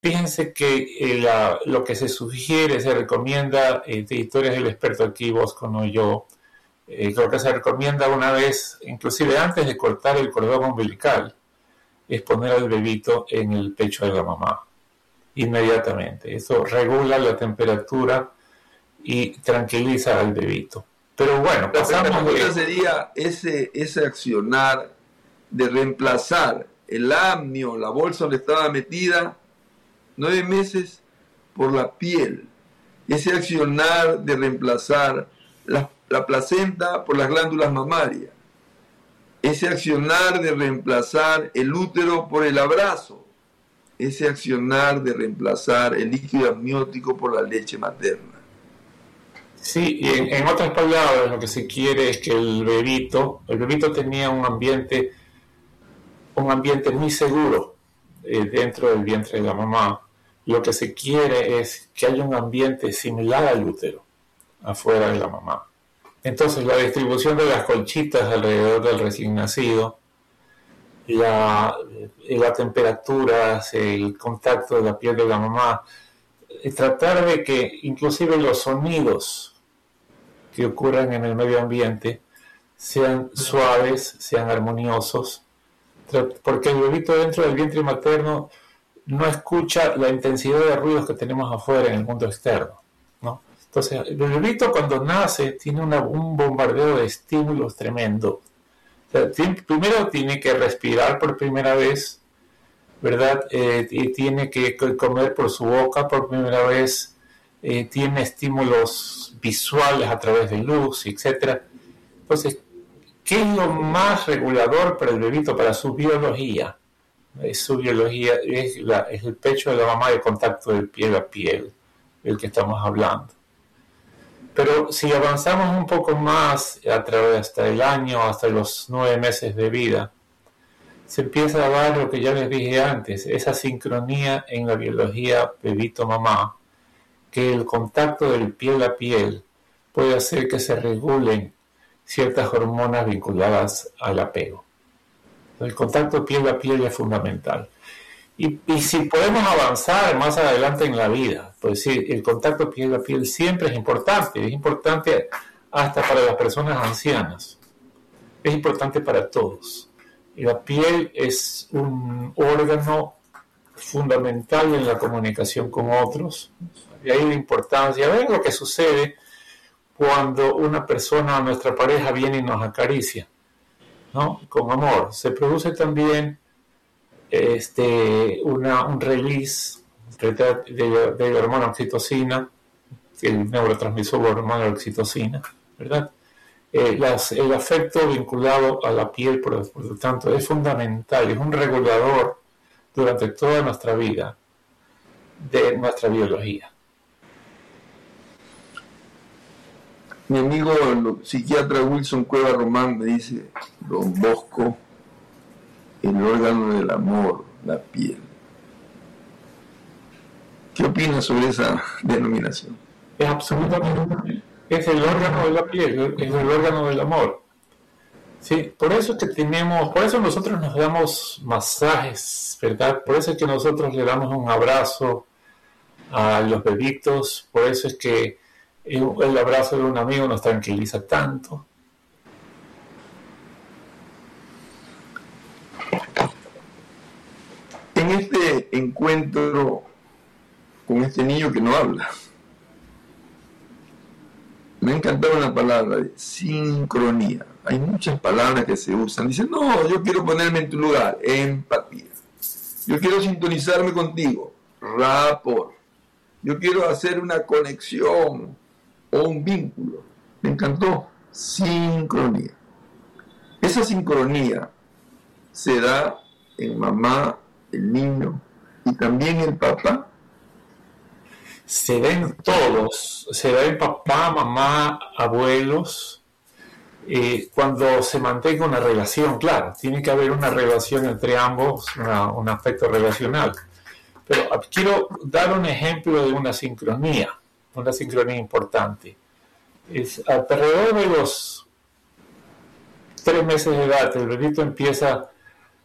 Fíjense que lo que se sugiere, se recomienda, tú eres el experto aquí, vos no yo, creo que se recomienda una vez, inclusive antes de cortar el cordón umbilical, es poner al bebito en el pecho de la mamá, inmediatamente. Eso regula la temperatura y tranquiliza al bebito. Pero bueno, pasamos de... sería ese accionar de reemplazar el amnio, la bolsa donde estaba metida 9 meses, por la piel. Ese accionar de reemplazar la placenta por las glándulas mamarias. Ese accionar de reemplazar el útero por el abrazo. Ese accionar de reemplazar el líquido amniótico por la leche materna. Sí, y en otras palabras, lo que se quiere es que el bebito tenía un ambiente muy seguro dentro del vientre de la mamá. Lo que se quiere es que haya un ambiente similar al útero, afuera de la mamá. Entonces, la distribución de las colchitas alrededor del recién nacido, la temperatura, el contacto de la piel de la mamá, tratar de que inclusive los sonidos que ocurran en el medio ambiente sean suaves, sean armoniosos, porque el bebito dentro del vientre materno no escucha la intensidad de ruidos que tenemos afuera en el mundo externo, ¿no? Entonces, el bebito cuando nace tiene un bombardeo de estímulos tremendo. O sea, primero tiene que respirar por primera vez, ¿verdad? Y tiene que comer por su boca por primera vez, tiene estímulos visuales a través de luz, etc. Entonces, ¿qué es lo más regulador para el bebito, para su biología? Su biología es el pecho de la mamá, el contacto de piel a piel, del que estamos hablando. Pero si avanzamos un poco más a través hasta el año, hasta los 9 meses de vida, se empieza a dar lo que ya les dije antes, esa sincronía en la biología bebito-mamá, que el contacto del piel a piel puede hacer que se regulen ciertas hormonas vinculadas al apego. El contacto piel a piel es fundamental. Y si podemos avanzar más adelante en la vida, pues sí, el contacto piel a piel siempre es importante hasta para las personas ancianas, es importante para todos. Y la piel es un órgano fundamental en la comunicación con otros, de ahí la importancia. Ven lo que sucede cuando una persona, nuestra pareja, viene y nos acaricia, ¿no? Con amor. Se produce también un release de la hormona oxitocina, el neurotransmisor hormona oxitocina, ¿verdad? El afecto vinculado a la piel, por lo tanto, es fundamental, es un regulador durante toda nuestra vida de nuestra biología. Mi amigo el psiquiatra Wilson Cueva Román me dice: Don Bosco, el órgano del amor, la piel. ¿Qué opinas sobre esa denominación? Es absolutamente, es el órgano de la piel, es el órgano del amor. Sí, por eso nosotros nos damos masajes, ¿verdad? Por eso es que nosotros le damos un abrazo a los bebitos, por eso es que el abrazo de un amigo nos tranquiliza tanto. En este encuentro con este niño que no habla, me ha encantado la palabra de sincronía. Hay muchas palabras que se usan. Dicen: no, yo quiero ponerme en tu lugar, empatía. Yo quiero sintonizarme contigo, rapport. Yo quiero hacer una conexión o un vínculo. Me encantó, sincronía. Esa sincronía se da en mamá, el niño y también el papá. Se ven todos, se ven papá, mamá, abuelos, cuando se mantenga una relación, claro, tiene que haber una relación entre ambos, un aspecto relacional. Pero quiero dar un ejemplo de una sincronía importante. Es alrededor de los 3 meses de edad, el bebito empieza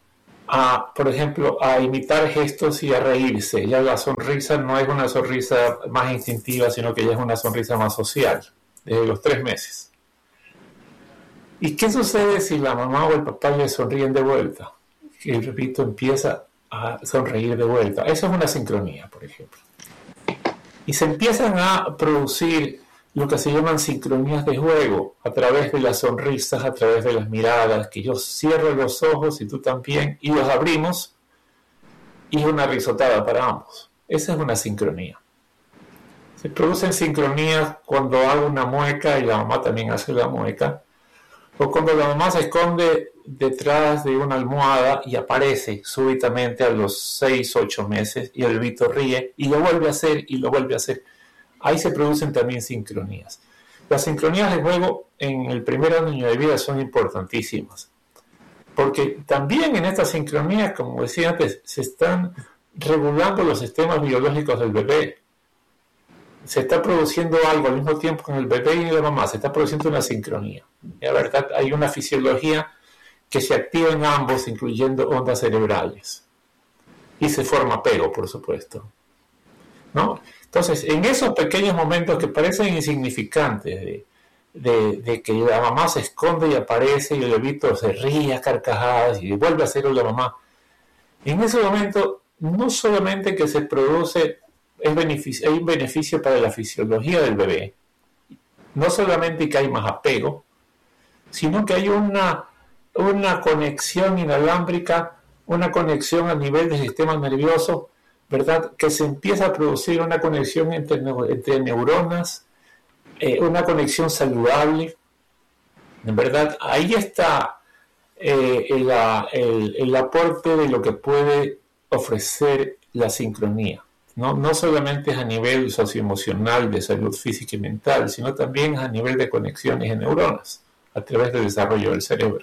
por ejemplo, a imitar gestos y a reírse. Ya la sonrisa no es una sonrisa más instintiva, sino que ya es una sonrisa más social, desde los 3 meses. ¿Y qué sucede si la mamá o el papá le sonríen de vuelta? Que el bebito empieza a sonreír de vuelta. Eso es una sincronía, por ejemplo. Y se empiezan a producir lo que se llaman sincronías de juego, a través de las sonrisas, a través de las miradas, que yo cierro los ojos y tú también, y los abrimos, y es una risotada para ambos. Esa es una sincronía. Se producen sincronías cuando hago una mueca y la mamá también hace la mueca, o cuando la mamá se esconde detrás de una almohada y aparece súbitamente a los 6, 8 meses y el bebito ríe y lo vuelve a hacer y lo vuelve a hacer. Ahí se producen también sincronías. Las sincronías de juego en el primer año de vida son importantísimas, porque también en estas sincronías, como decía antes, se están regulando los sistemas biológicos del bebé. Se está produciendo algo al mismo tiempo en el bebé y en la mamá, se está produciendo una sincronía. La verdad, hay una fisiología que se activa en ambos, incluyendo ondas cerebrales. Y se forma apego, por supuesto, ¿no? Entonces, en esos pequeños momentos que parecen insignificantes, de que la mamá se esconde y aparece y el bebito se ríe a carcajadas y vuelve a hacerlo la mamá, en ese momento no solamente que se produce, hay un beneficio para la fisiología del bebé, no solamente que hay más apego, sino que hay una conexión inalámbrica, una conexión a nivel del sistema nervioso, ¿verdad? Que se empieza a producir una conexión entre neuronas, una conexión saludable, ¿verdad? Ahí está el aporte de lo que puede ofrecer la sincronía. No solamente es a nivel socioemocional, de salud física y mental, sino también a nivel de conexiones en neuronas, a través del desarrollo del cerebro.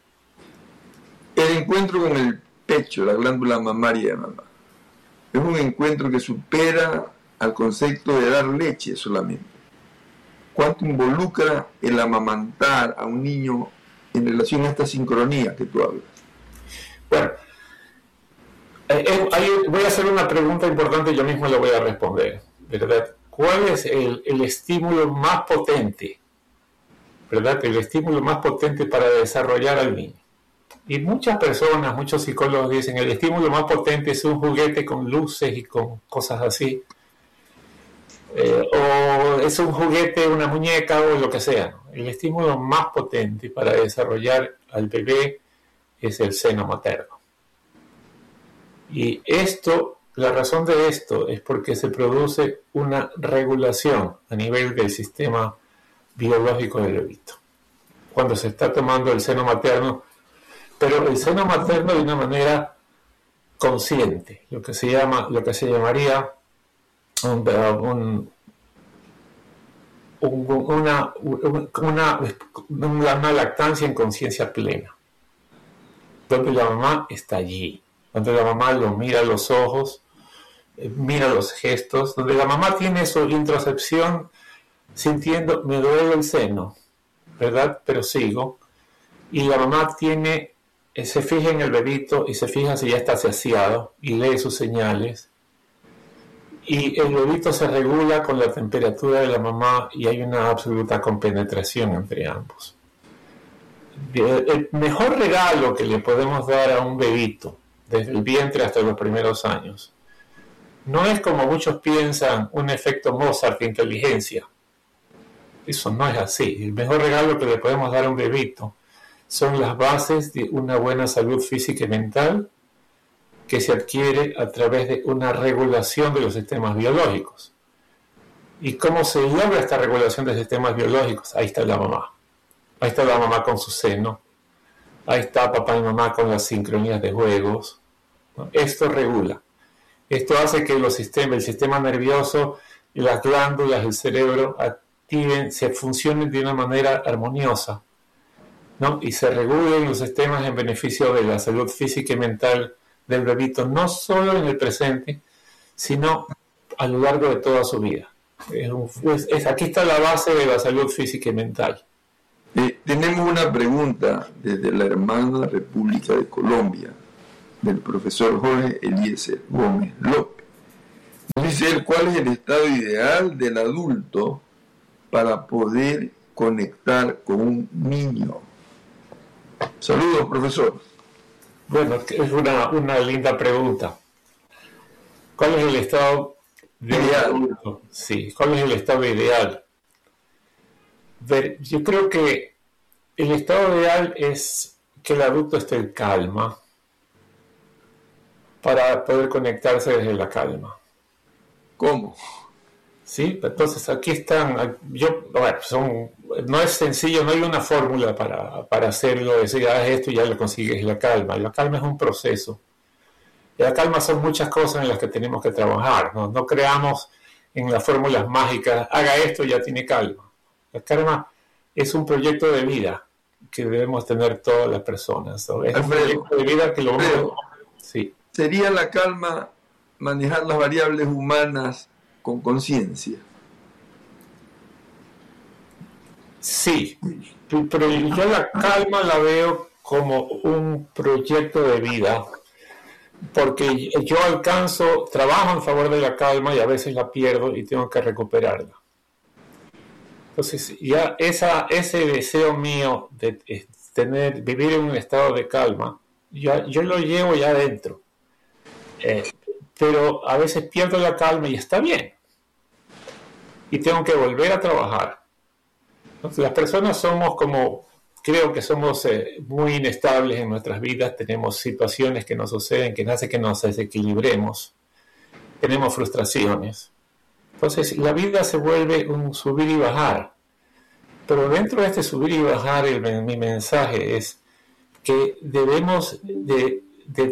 El encuentro con el pecho, la glándula mamaria de mamá, es un encuentro que supera al concepto de dar leche solamente. ¿Cuánto involucra el amamantar a un niño en relación a esta sincronía que tú hablas? Bueno, voy a hacer una pregunta importante y yo mismo la voy a responder, ¿verdad? ¿Cuál es el estímulo más potente, ¿verdad? El estímulo más potente para desarrollar al niño. Y muchas personas, muchos psicólogos dicen, el estímulo más potente es un juguete con luces y con cosas así. O es un juguete, una muñeca o lo que sea. El estímulo más potente para desarrollar al bebé es el seno materno. Y la razón de esto es porque se produce una regulación a nivel del sistema biológico del bebito. Cuando se está tomando el seno materno, pero el seno materno de una manera consciente, lo que se llamaría una lactancia en conciencia plena, donde la mamá está allí, donde la mamá lo mira a los ojos, mira los gestos, donde la mamá tiene su introspección sintiendo, me duele el seno, ¿verdad? Pero sigo. Y la mamá se fija en el bebito y se fija si ya está saciado y lee sus señales. Y el bebito se regula con la temperatura de la mamá y hay una absoluta compenetración entre ambos. El mejor regalo que le podemos dar a un bebito, desde el vientre hasta los primeros años, no es, como muchos piensan, un efecto Mozart de inteligencia. Eso no es así. El mejor regalo que le podemos dar a un bebito son las bases de una buena salud física y mental que se adquiere a través de una regulación de los sistemas biológicos. ¿Y cómo se logra esta regulación de sistemas biológicos? Ahí está la mamá. Ahí está la mamá con su seno. Ahí está papá y mamá con las sincronías de juegos. Esto regula. Esto hace que el sistema nervioso, las glándulas, el cerebro se funcionen de una manera armoniosa, ¿no? Y se regulen los sistemas en beneficio de la salud física y mental del bebito, no solo en el presente, sino a lo largo de toda su vida. Aquí está la base de la salud física y mental. Tenemos una pregunta desde la hermana República de Colombia. del profesor Jorge Eliezer Gómez López. Nos dice él cuál es el estado ideal del adulto para poder conectar con un niño. Saludos, profesor. Bueno, es una linda pregunta. ¿Cuál es el estado ideal? Sí, ¿cuál es el estado ideal? Yo creo que el estado ideal es que el adulto esté en calma para poder conectarse desde la calma. ¿Cómo? Sí, entonces aquí están, no es sencillo, no hay una fórmula para hacerlo, decir, haz esto y ya lo consigues la calma. La calma es un proceso. Y la calma son muchas cosas en las que tenemos que trabajar. No creamos en las fórmulas mágicas, haga esto y ya tiene calma. La calma es un proyecto de vida que debemos tener todas las personas. ¿No? Es un proyecto de vida que lo vamos a... Sí. ¿Sería la calma manejar las variables humanas con conciencia? Sí, pero yo la calma la veo como un proyecto de vida, porque yo trabajo en favor de la calma y a veces la pierdo y tengo que recuperarla. Entonces ya ese deseo mío de vivir en un estado de calma, yo lo llevo ya adentro. Pero a veces pierdo la calma y está bien. Y tengo que volver a trabajar. Entonces, las personas creo que somos muy inestables en nuestras vidas, tenemos situaciones que nos suceden, que hacen que nos desequilibremos, tenemos frustraciones. Entonces, la vida se vuelve un subir y bajar. Pero dentro de este subir y bajar, mi mensaje es que debemos de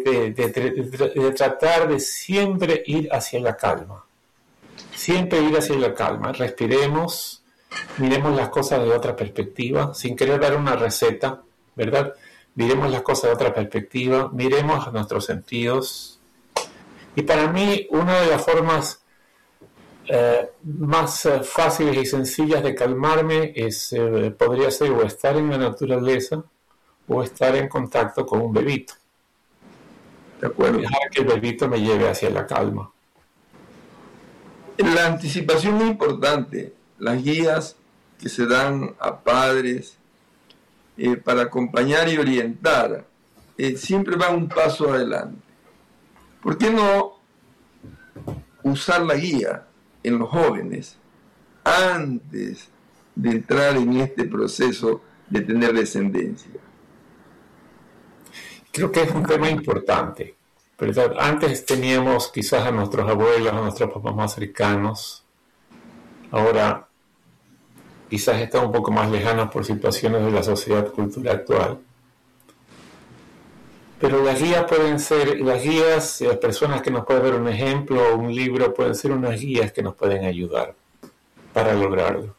tratar de siempre ir hacia la calma. Siempre ir hacia la calma. Respiremos, miremos las cosas de otra perspectiva, sin querer dar una receta, ¿verdad? Miremos las cosas de otra perspectiva, miremos nuestros sentidos. Y para mí, una de las formas más fáciles y sencillas de calmarme podría ser o estar en la naturaleza o estar en contacto con un bebito. De acuerdo. Dejar que el bebito me lleve hacia la calma. La anticipación es importante. Las guías que se dan a padres para acompañar y orientar siempre van un paso adelante. ¿Por qué no usar la guía en los jóvenes antes de entrar en este proceso de tener descendencia? Creo que es un tema importante, ¿verdad? Antes teníamos quizás a nuestros abuelos, a nuestros papás más cercanos. Ahora quizás están un poco más lejanos por situaciones de la sociedad cultural actual. Pero las guías las personas que nos pueden dar un ejemplo o un libro, pueden ser unas guías que nos pueden ayudar para lograrlo.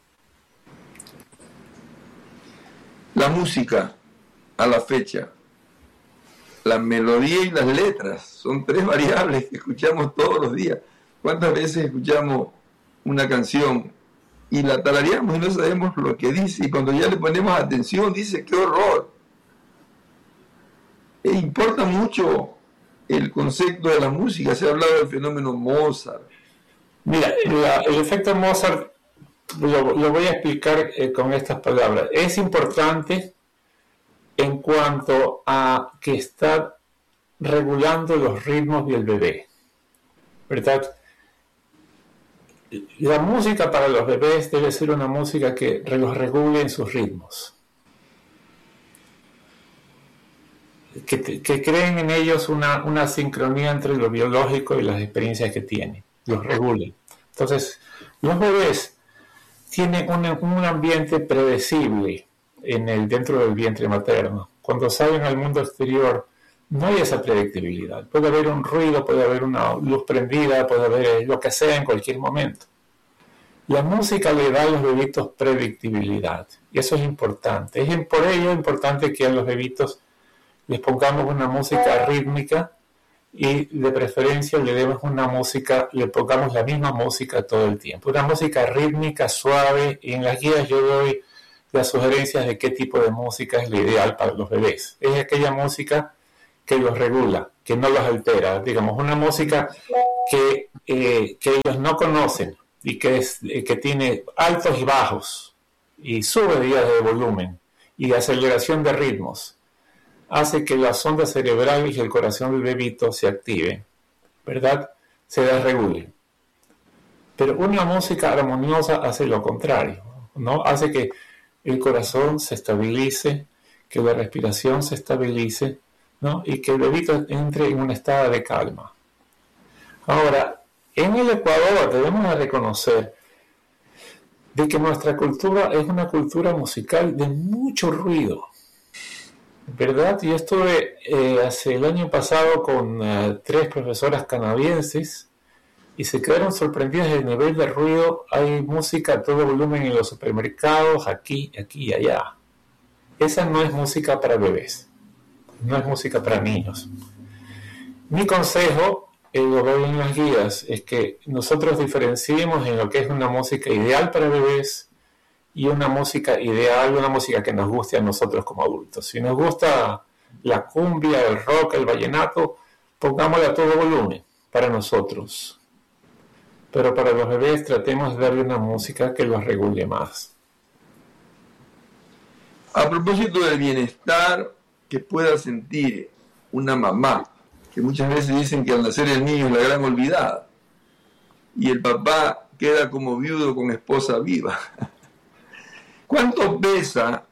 La música, a la fecha, la melodía y las letras son tres variables que escuchamos todos los días. ¿Cuántas veces escuchamos una canción y la tarareamos y no sabemos lo que dice? Y cuando ya le ponemos atención, dice, ¡qué horror! Importa mucho el concepto de la música. Se ha hablado del fenómeno Mozart. Mira, el efecto Mozart lo voy a explicar con estas palabras. Es importante en cuanto a que está regulando los ritmos del bebé, ¿verdad? La música para los bebés debe ser una música que los regule en sus ritmos, que creen en ellos una sincronía entre lo biológico y las experiencias que tienen, los regulen. Entonces, los bebés tienen un ambiente predecible dentro del vientre materno. Cuando salen al mundo exterior, no hay esa predictibilidad. Puede haber un ruido, puede haber una luz prendida, puede haber lo que sea en cualquier momento. La música le da a los bebitos predictibilidad, y eso es importante. Por ello es importante que a los bebitos les pongamos una música rítmica y de preferencia le pongamos la misma música todo el tiempo. Una música rítmica, suave, y en las guías yo doy las sugerencias de qué tipo de música es la ideal para los bebés. Es aquella música que los regula, que no los altera. Digamos, una música que ellos no conocen y que tiene altos y bajos y subidas de volumen y aceleración de ritmos, hace que las ondas cerebrales y el corazón del bebito se activen, ¿verdad? Se desregulen. Pero una música armoniosa hace lo contrario, ¿no? Hace que el corazón se estabilice, que la respiración se estabilice, ¿no? Y que el bebito entre en un estado de calma. Ahora, en el Ecuador debemos de reconocer de que nuestra cultura es una cultura musical de mucho ruido, ¿verdad? Yo estuve hace el año pasado con 3 profesoras canadienses y se quedaron sorprendidas del nivel de ruido. Hay música a todo volumen en los supermercados, aquí y allá. Esa no es música para bebés, no es música para niños. Mi consejo, lo doy en las guías, es que nosotros diferenciemos en lo que es una música ideal para bebés y una música ideal, una música que nos guste a nosotros como adultos. Si nos gusta la cumbia, el rock, el vallenato, pongámosla a todo volumen para nosotros. Pero para los bebés tratemos de darle una música que los regule más. A propósito del bienestar que pueda sentir una mamá, que muchas veces dicen que al nacer el niño es la gran olvidada, y el papá queda como viudo con esposa viva. ¿Cuánto pesa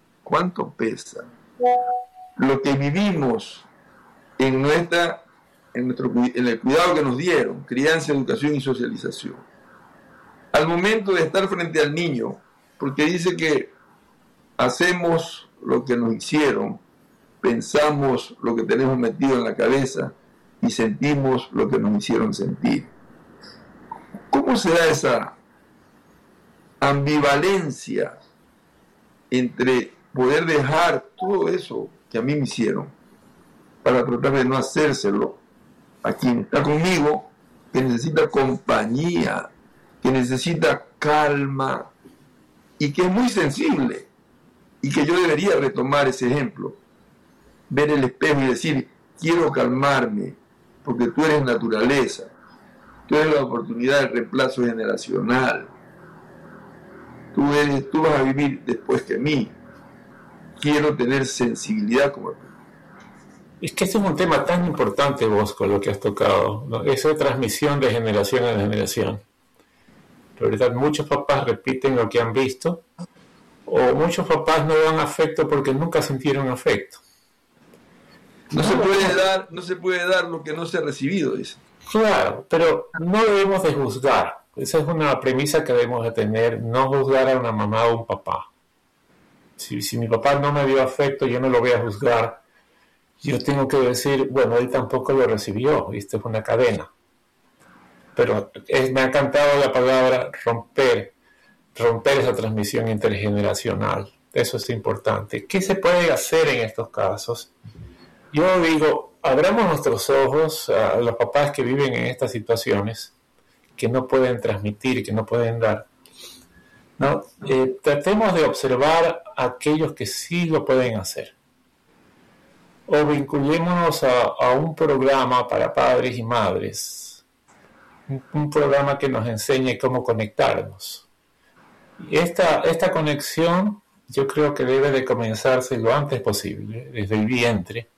lo que vivimos en el cuidado que nos dieron, crianza, educación y socialización? Al momento de estar frente al niño, porque dice que hacemos lo que nos hicieron, pensamos lo que tenemos metido en la cabeza y sentimos lo que nos hicieron sentir. ¿Cómo se da esa ambivalencia entre poder dejar todo eso que a mí me hicieron para tratar de no hacérselo a quien está conmigo, que necesita compañía, que necesita calma y que es muy sensible, y que yo debería retomar ese ejemplo, ver el espejo y decir, quiero calmarme porque tú eres naturaleza, tú eres la oportunidad del reemplazo generacional, tú vas a vivir después que mí, quiero tener sensibilidad como tú. Es que este es un tema tan importante, vos, con lo que has tocado, ¿no? Esa transmisión de generación en generación. La verdad, muchos papás repiten lo que han visto, o muchos papás no dan afecto porque nunca sintieron afecto. No se puede dar lo que no se ha recibido, dice. Claro, pero no debemos de juzgar. Esa es una premisa que debemos de tener, no juzgar a una mamá o un papá. Si mi papá no me dio afecto, yo no lo voy a juzgar. Yo tengo que decir, bueno, él tampoco lo recibió, y esto es una cadena. Pero me ha encantado la palabra romper esa transmisión intergeneracional. Eso es importante. ¿Qué se puede hacer en estos casos? Yo digo, abramos nuestros ojos a los papás que viven en estas situaciones, que no pueden transmitir, que no pueden dar, ¿no? Tratemos de observar a aquellos que sí lo pueden hacer. O vinculémonos a un programa para padres y madres, un programa que nos enseñe cómo conectarnos. Esta conexión yo creo que debe de comenzarse lo antes posible, desde el vientre,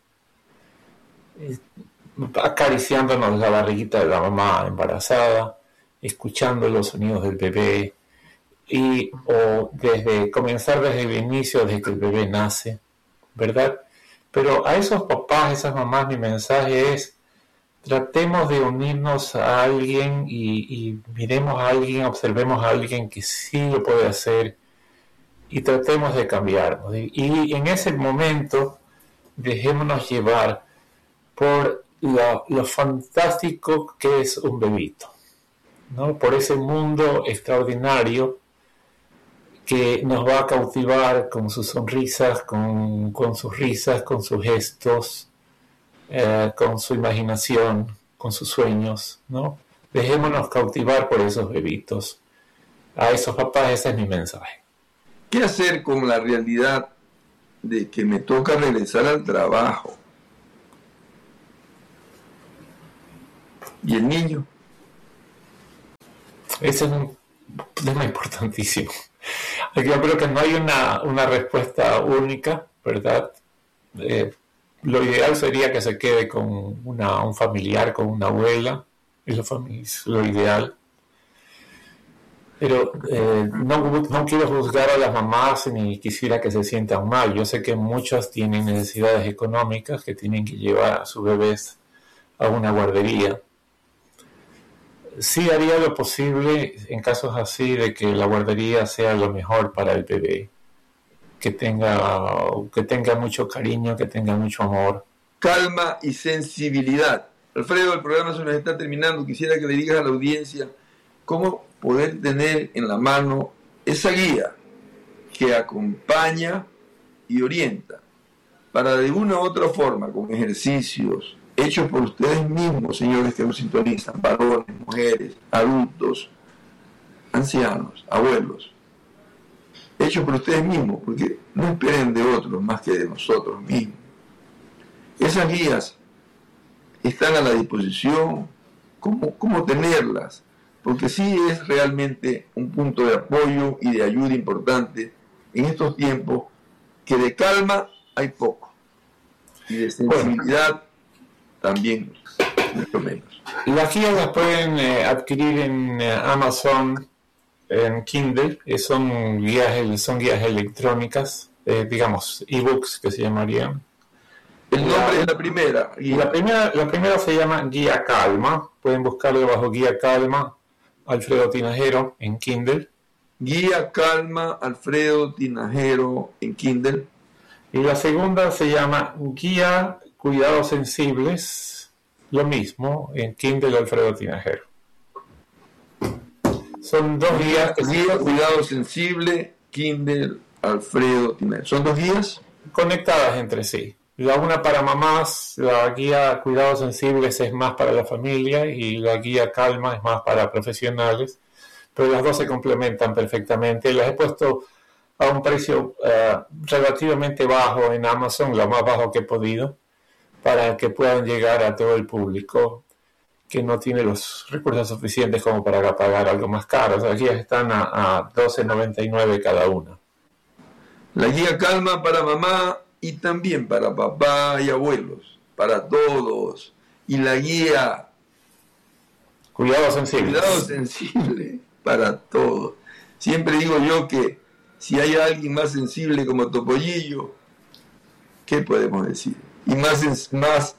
acariciándonos la barriguita de la mamá embarazada, escuchando los sonidos del bebé, o comenzar desde el inicio, desde que el bebé nace, ¿verdad? Pero a esos papás, esas mamás, mi mensaje es, tratemos de unirnos a alguien y miremos a alguien, observemos a alguien que sí lo puede hacer y tratemos de cambiarnos. Y en ese momento dejémonos llevar por lo fantástico que es un bebito, ¿no? Por ese mundo extraordinario que nos va a cautivar con sus sonrisas, con sus risas, con sus gestos, con su imaginación, con sus sueños, ¿no? Dejémonos cautivar por esos bebitos. A esos papás, ese es mi mensaje. ¿Qué hacer con la realidad de que me toca regresar al trabajo ¿Y el niño? Ese es un tema importantísimo. Yo creo que no hay una respuesta única, ¿verdad? Lo ideal sería que se quede con un familiar, con una abuela, es lo ideal. Pero no quiero juzgar a las mamás ni quisiera que se sientan mal. Yo sé que muchas tienen necesidades económicas que tienen que llevar a sus bebés a una guardería. Sí haría lo posible en casos así de que la guardería sea lo mejor para el bebé, que tenga mucho cariño, que tenga mucho amor. Calma y sensibilidad. Alfredo, el programa se nos está terminando. Quisiera que le digas a la audiencia cómo poder tener en la mano esa guía que acompaña y orienta para de una u otra forma, con ejercicios hechos por ustedes mismos, señores que nos sintonizan, varones, mujeres, adultos, ancianos, abuelos, hechos por ustedes mismos, porque no esperen de otros más que de nosotros mismos. Esas guías están a la disposición. ¿Cómo tenerlas? Porque sí es realmente un punto de apoyo y de ayuda importante en estos tiempos que de calma hay poco y de sensibilidad también mucho menos. Las guías las pueden adquirir en Amazon, en Kindle, son guías electrónicas, digamos, ebooks que se llamarían. El nombre es la primera. La primera se llama Guía Calma, pueden buscarlo bajo Guía Calma, Alfredo Tinajero en Kindle. Guía Calma, Alfredo Tinajero en Kindle. Y la segunda se llama Guía Cuidados Sensibles, lo mismo, en Kindle Alfredo Tinajero. Son dos guías. Guía Cuidado Sensible, Kindle Alfredo Tinajero. ¿Son dos guías? Conectadas entre sí. La una para mamás, la guía Cuidados Sensibles es más para la familia y la guía Calma es más para profesionales, pero las dos se complementan perfectamente. Las he puesto a un precio relativamente bajo en Amazon, lo más bajo que he podido, para que puedan llegar a todo el público que no tiene los recursos suficientes como para pagar algo más caro. Las guías están a $12.99 cada una. La guía Calma para mamá y también para papá y abuelos, para todos. Y la guía Cuidado sensible para todos. Siempre digo yo que si hay alguien más sensible como Topollillo, ¿qué podemos decir? Y más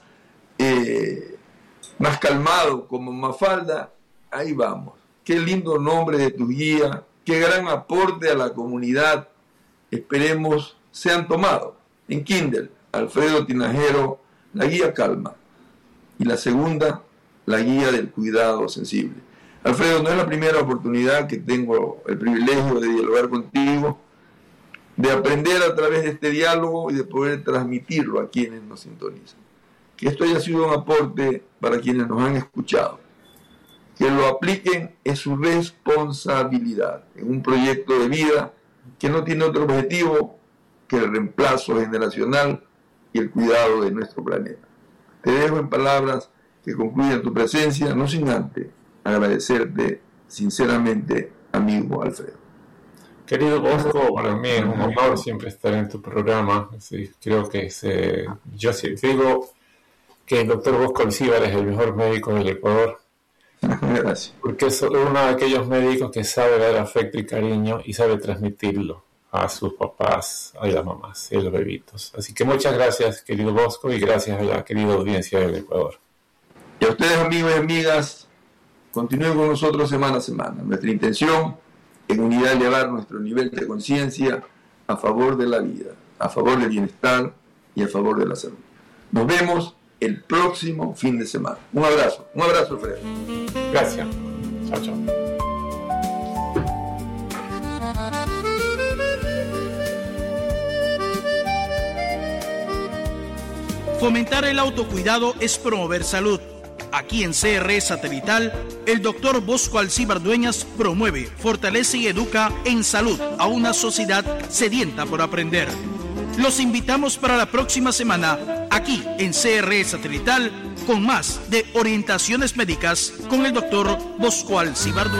calmado como Mafalda, ahí vamos. Qué lindo nombre de tu guía, qué gran aporte a la comunidad. Esperemos sean tomados. En Kindle, Alfredo Tinajero, la guía Calma. Y la segunda, la guía del cuidado sensible. Alfredo, no es la primera oportunidad que tengo el privilegio de dialogar contigo, de aprender a través de este diálogo y de poder transmitirlo a quienes nos sintonizan. Que esto haya sido un aporte para quienes nos han escuchado. Que lo apliquen es su responsabilidad en un proyecto de vida que no tiene otro objetivo que el reemplazo generacional y el cuidado de nuestro planeta. Te dejo en palabras que concluyan tu presencia, no sin antes agradecerte sinceramente, amigo Alfredo. Querido Bosco, para mí es un honor siempre estar en tu programa. Sí, creo que yo digo que el doctor Bosco Alcíbar es el mejor médico del Ecuador. Gracias. Porque es uno de aquellos médicos que sabe dar afecto y cariño y sabe transmitirlo a sus papás, a las mamás y a los bebitos. Así que muchas gracias, querido Bosco, y gracias a la querida audiencia del Ecuador. Y a ustedes, amigos y amigas, continúen con nosotros semana a semana. Nuestra intención en unidad elevar nuestro nivel de conciencia a favor de la vida, a favor del bienestar y a favor de la salud. Nos vemos el próximo fin de semana. Un abrazo, Alfredo. Gracias. Chao, chao. Fomentar el autocuidado es promover salud. Aquí en CRE Satelital, el doctor Bosco Alcíbar Dueñas promueve, fortalece y educa en salud a una sociedad sedienta por aprender. Los invitamos para la próxima semana, aquí en CRE Satelital, con más de orientaciones médicas con el doctor Bosco Alcibar Dueñas.